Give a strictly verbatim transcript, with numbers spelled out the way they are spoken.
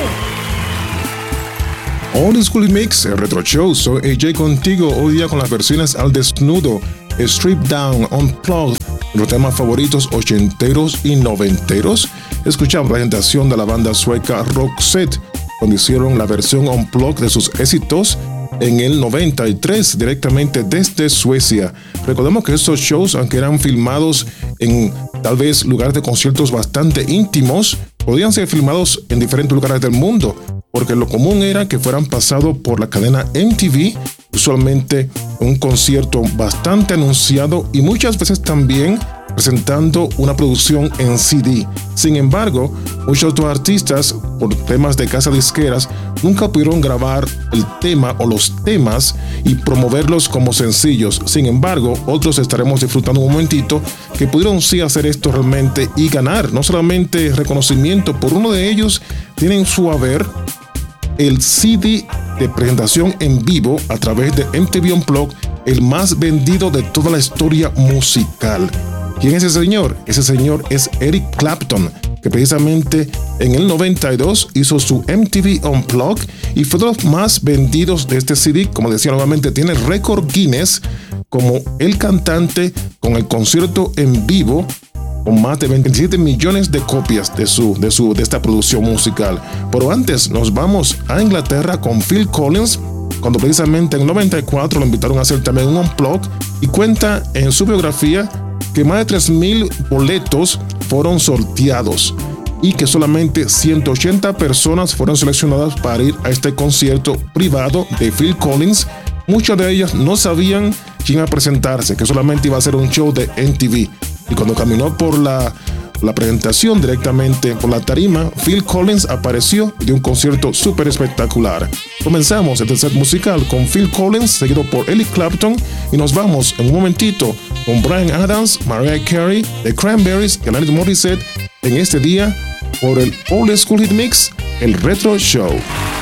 Old School Mix, el Retro Show. Soy A J contigo hoy día con las versiones al desnudo, Strip Down, Unplugged, los temas favoritos ochenteros y noventeros. Escuchamos la presentación de la banda sueca Roxette cuando hicieron la versión Unplugged de sus éxitos en el noventa y tres directamente desde Suecia. Recordemos que estos shows, aunque eran filmados en tal vez lugares de conciertos bastante íntimos, podían ser filmados en diferentes lugares del mundo, porque lo común era que fueran pasados por la cadena M T V, usualmente un concierto bastante anunciado y muchas veces también presentando una producción en C D. Sin embargo, muchos otros artistas, por temas de casas disqueras, nunca pudieron grabar el tema o los temas y promoverlos como sencillos. Sin embargo, otros estaremos disfrutando un momentito que pudieron sí hacer esto realmente y ganar no solamente reconocimiento por uno de ellos, tienen su haber el C D de presentación en vivo a través de M T V Unplugged, el más vendido de toda la historia musical. ¿Quién es ese señor? Ese señor es Eric Clapton, que precisamente en el noventa y dos hizo su M T V Unplugged y fue de los más vendidos de este C D. Como decía nuevamente, tiene récord Guinness como el cantante con el concierto en vivo con más de veintisiete millones de copias de, su, de, su, de esta producción musical. Pero antes nos vamos a Inglaterra con Phil Collins, cuando precisamente en el noventa y cuatro lo invitaron a hacer también un Unplugged, y cuenta en su biografía que más de tres mil boletos fueron sorteados y que solamente ciento ochenta personas fueron seleccionadas para ir a este concierto privado de Phil Collins. Muchas de ellas no sabían quién iba a presentarse, que solamente iba a ser un show de M T V. Y cuando caminó por la, la presentación directamente por la tarima, Phil Collins apareció y dio un concierto súper espectacular. Comenzamos este set musical con Phil Collins, seguido por Eric Clapton, y nos vamos en un momentito con Bryan Adams, Mariah Carey, The Cranberries y Alanis Morissette en este día por el Old School Hit Mix, el Retro Show.